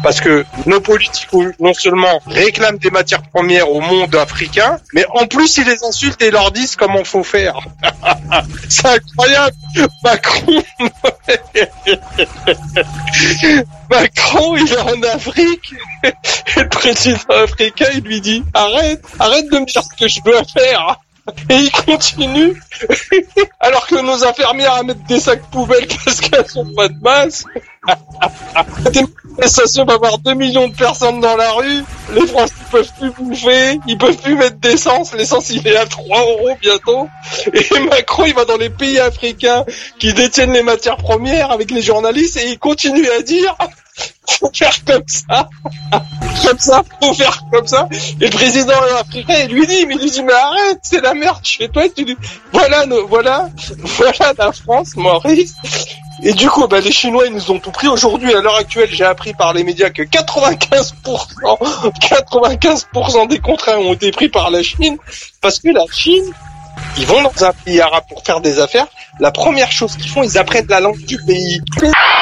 Parce que nos politiques, non seulement réclament des matières premières au monde africain, mais en plus ils les insultent et leur disent comment faut faire. C'est incroyable. Macron, il est en Afrique, et le président africain, il lui dit, arrête de me dire ce que je dois faire. Et il continue, alors que nos infirmières à mettre des sacs poubelles parce qu'elles sont pas de masse. Des manifestations, va avoir 2 millions de personnes dans la rue, les Français peuvent plus bouffer, ils peuvent plus mettre d'essence, l'essence il est à 3 € bientôt, et Macron il va dans les pays africains qui détiennent les matières premières avec les journalistes et il continue à dire faut faire comme ça, faut faire comme ça. Et le président africain, il lui dit, mais arrête, c'est la merde chez toi. Tu dis, voilà la France, Maurice. Et du coup, les Chinois, ils nous ont tout pris. Aujourd'hui, à l'heure actuelle, j'ai appris par les médias que 95% des contrats ont été pris par la Chine, parce que la Chine, ils vont dans un pays arabe pour faire des affaires. La première chose qu'ils font, ils apprennent la langue du pays.